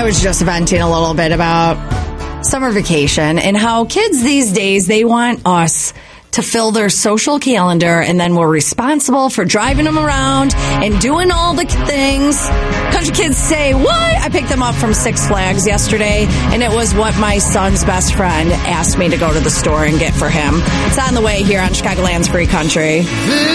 was just venting a little bit about summer vacation and how kids these days, they want us to fill their social calendar, and then we're responsible for driving them around and doing all the things. Country kids say, what? I picked them up from Six Flags yesterday, and it was what my son's best friend asked me to go to the store and get for him. It's on the way here on Chicagoland's Free Country.